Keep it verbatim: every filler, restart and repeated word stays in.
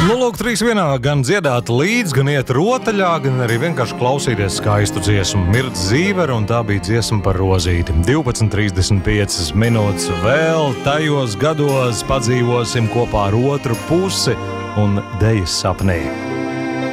Nu, lūk, trīs vienā gan dziedāt līdz, gan iet rotaļā, gan arī vienkārši klausīties skaistu dziesmu. Mirds Zīvera, un tā bija dziesma par rozīti. divpadsmit trīsdesmit piecas minūtes vēl tajos gados padzīvosim kopā ar otru pusi un dejas sapnī.